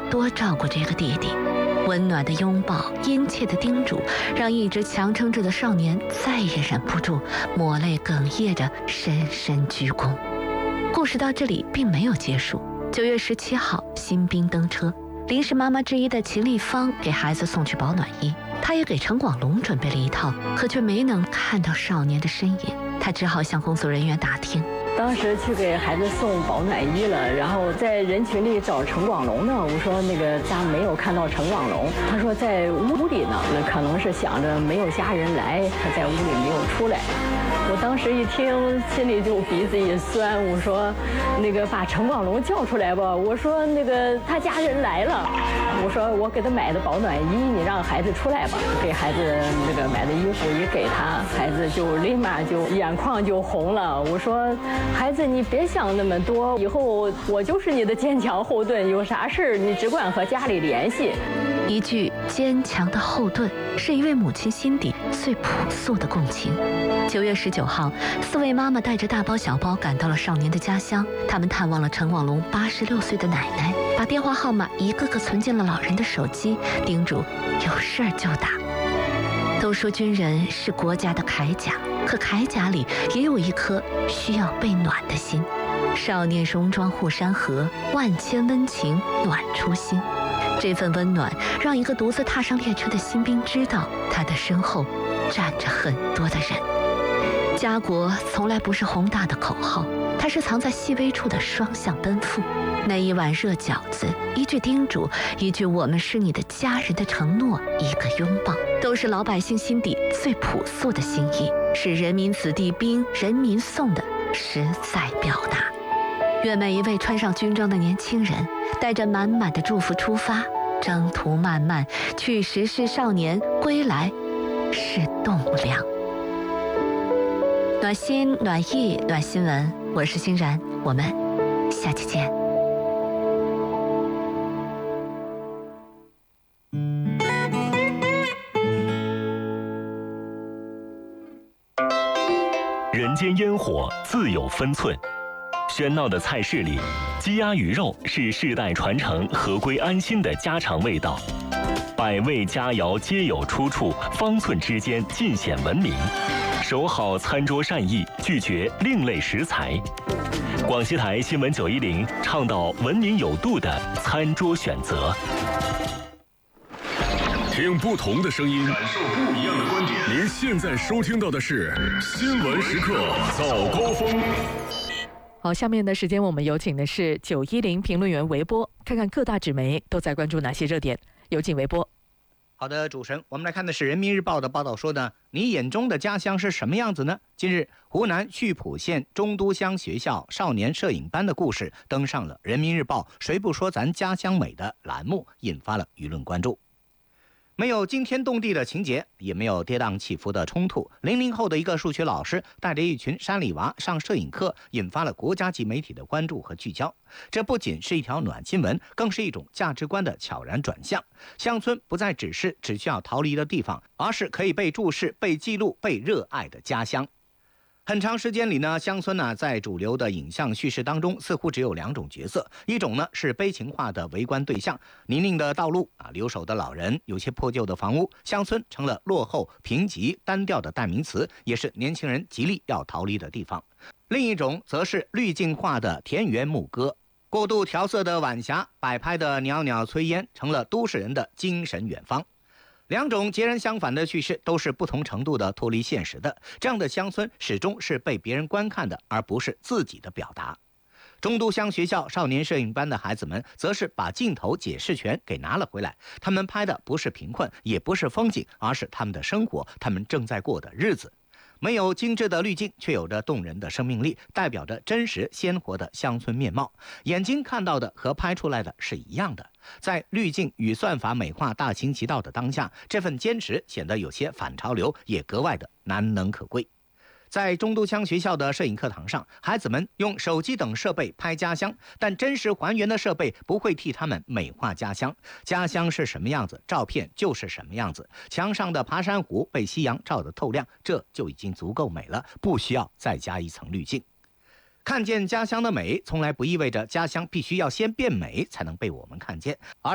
多照顾这个弟弟。温暖的拥抱，殷切的叮嘱，让一直强撑着的少年再也忍不住，抹泪哽咽着深深鞠躬。故事到这里并没有结束。9月17号，新兵登车，临时妈妈之一的秦丽芳给孩子送去保暖衣，她也给陈广龙准备了一套，可却没能看到少年的身影。她只好向工作人员打听。 当时去给孩子送保暖衣了，然后在人群里找陈广龙呢。我说那个家没有看到陈广龙，他说在屋里呢，那可能是想着没有家人来，他在屋里没有出来。我当时一听，心里就鼻子一酸，我说那个把陈广龙叫出来吧。我说那个他家人来了，我说我给他买的保暖衣，你让孩子出来吧。给孩子那个买的衣服一给他，孩子就立马就眼眶就红了。我说孩子，你别想那么多，以后我就是你的坚强后盾，有啥事你只管和家里联系。 一句坚强的后盾，是一位母亲心底最朴素的共情。9月19号，4位妈妈带着大包小包赶到了少年的家乡，他们探望了陈广龙86岁的奶奶，把电话号码一个个存进了老人的手机，叮嘱有事儿就打。都说军人是国家的铠甲，可铠甲里也有一颗需要被暖的心。少年戎装护山河，万千温情暖初心。这份温暖让一个独自踏上列车的新兵知道，他的身后站着很多的人。家国从来不是宏大的口号，它是藏在细微处的双向奔赴。那一碗热饺子，一句叮嘱，一句我们是你的家人的承诺，一个拥抱，都是老百姓心底最朴素的心意，是人民子弟兵、人民颂的实在表达。愿每一位穿上军装的年轻人，带着满满的祝福出发，征途漫漫，去时是少年，归来是栋梁。暖心、暖意、暖新闻，我是欣然，我们下期见。 人间烟火自有分寸，喧闹的菜市里，鸡鸭鱼肉是世代传承、合归安心的家常味道。百味佳肴皆有出处，方寸之间尽显文明。守好餐桌善意，拒绝另类食材。广西台新闻910倡导文明有度的餐桌选择。 听不同的声音， 感受不一样的观点。 您现在收听到的是新闻时刻早高峰。 好，下面的时间我们有请的是910评论员韦波，看看各大纸媒都在关注哪些热点。有请韦波。 好的，主持人，我们来看的是人民日报的报道说呢，你眼中的家乡是什么样子呢？近日，湖南溆浦县中都乡学校少年摄影班的故事登上了人民日报谁不说咱家乡美的栏目，引发了舆论关注。没有惊天动地的情节，也没有跌宕起伏的冲突。00后的一个数学老师带着一群山里娃上摄影课，引发了国家级媒体的关注和聚焦。这不仅是一条暖新闻，更是一种价值观的悄然转向。乡村不再只是只需要逃离的地方，而是可以被注视、被记录、被热爱的家乡。很长时间里呢，乡村呢在主流的影像叙事当中，似乎只有两种角色，一种呢是悲情化的围观对象，泥泞的道路留守的老人，有些破旧的房屋，乡村成了落后、贫瘠、单调的代名词，也是年轻人极力要逃离的地方。另一种则是滤镜化的田园牧歌，过度调色的晚霞，摆拍的袅袅炊烟，成了都市人的精神远方。两种截然相反的叙事，都是不同程度的脱离现实的。这样的乡村始终是被别人观看的，而不是自己的表达。中都乡学校少年摄影班的孩子们，则是把镜头解释权给拿了回来。他们拍的不是贫困，也不是风景，而是他们的生活，他们正在过的日子。没有精致的滤镜，却有着动人的生命力，代表着真实鲜活的乡村面貌。眼睛看到的和拍出来的是一样的。在滤镜与算法美化大行其道的当下，这份坚持显得有些反潮流，也格外的难能可贵。在中都乡学校的摄影课堂上，孩子们用手机等设备拍家乡，但真实还原的设备不会替他们美化家乡。家乡是什么样子，照片就是什么样子。墙上的爬山虎被夕阳照得透亮，这就已经足够美了，不需要再加一层滤镜。看见家乡的美，从来不意味着家乡必须要先变美才能被我们看见，而